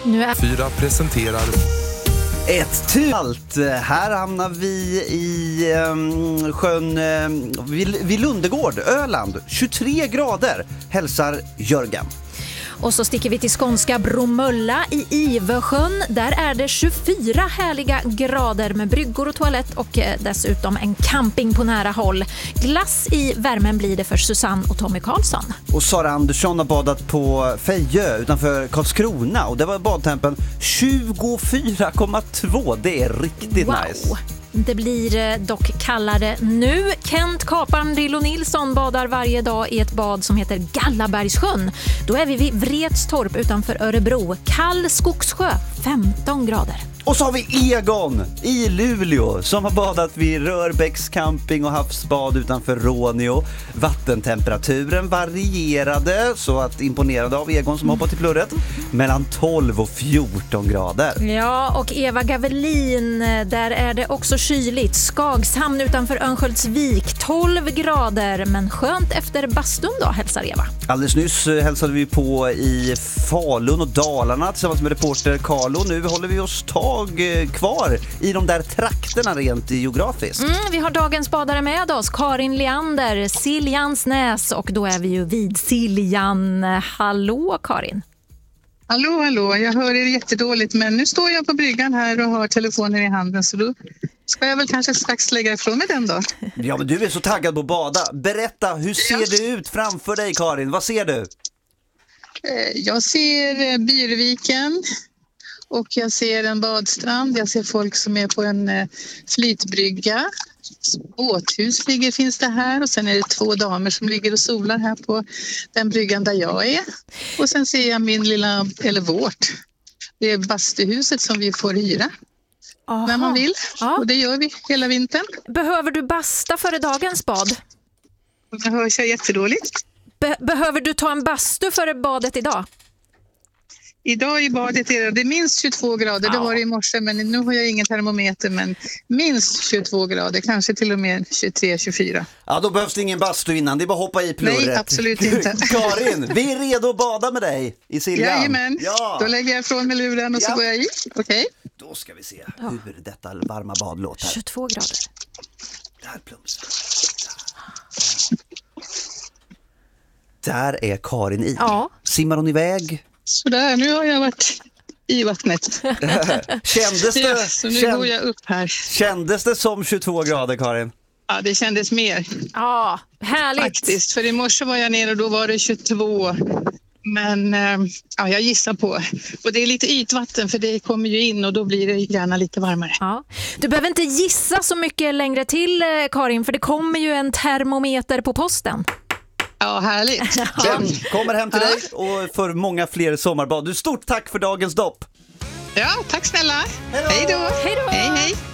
Nu är 4 presenterar ett allt. Här hamnar vi i sjön vid Lundegård, Öland. 23 grader hälsar Jörgen. Och så sticker vi till skånska Bromölla i Ivösjön. Där är det 24 härliga grader med bryggor och toalett och dessutom en camping på nära håll. Glass i värmen blir det för Susanne och Tommy Karlsson. Och Sara Andersson har badat på Fejö utanför Karlskrona och det var badtempen 24,2. Det är riktigt nice. Det blir dock kallare nu. Kent Kaparn-Drillo Nilsson badar varje dag i ett bad som heter Gallabergssjön. Då är vi vid Vretstorp utanför Örebro. Kall skogssjö, 15 grader. Och så har vi Egon i Luleå som har badat vid Rörbäcks camping och havsbad utanför Råneå. Vattentemperaturen varierade, så att imponerade av Egon som hoppat i plurret, mellan 12 och 14 grader. Ja, och Eva Gavelin, där är det också kyligt. Skagshamn utanför Örnsköldsvik, 12 grader, men skönt efter bastun då, hälsar Eva. Alldeles nyss hälsade vi på i Falun och Dalarna tillsammans med reporter Carlo. Nu håller vi oss kvar i de där trakterna rent geografiskt. Vi har dagens badare med oss, Karin Leander, Siljansnäs, och då är vi ju vid Siljan. Hallå Karin. Hallå, jag hör er jättedåligt, men nu står jag på bryggan här och har telefonen i handen, så då ska jag väl kanske strax lägga ifrån mig den då. Ja, men du är så taggad på att bada. Berätta, hur ser det ut framför dig, Karin? Vad ser du? Jag ser Byrviken och jag ser en badstrand. Jag ser folk som är på en flytbrygga. Båthus finns det här, och sen är det 2 damer som ligger och solar här på den bryggan där jag är. Och sen ser jag det är bastuhuset som vi får hyra. Aha. När man vill. Ja. Och det gör vi hela vintern. Behöver du basta före dagens bad? Det hörs jag jättedåligt. Behöver du ta en bastu före badet idag? Idag i badet är det minst 22 grader. Det var det i morse, men nu har jag ingen termometer, men minst 22 grader, kanske till och med 23-24. Ja, då behövs det ingen bastu innan, det är bara hoppa i plurret. Nej, absolut inte. Karin, vi är redo att bada med dig i Siljan. Jajamän, då lägger jag ifrån mig luren och så går jag i. Okej. Då ska vi se hur detta varma bad låter. 22 grader. Där plumsar. Där är Karin i. Ja. Simmar hon iväg? Sådär, nu har jag varit i vattnet. Kändes det, så nu går jag upp här. Kändes det som 22 grader, Karin? Ja, det kändes mer. Ja, härligt. Faktiskt, för i morse var jag nere och då var det 22. Men jag gissar på. Och det är lite ytvatten, för det kommer ju in och då blir det gärna lite varmare. Ja. Du behöver inte gissa så mycket längre till, Karin, för det kommer ju en termometer på posten. Ja, härligt. Den kommer hem till dig och för många fler sommarbad. Du, stort tack för dagens dopp. Ja, tack snälla. Hej då. Hej då. Hej.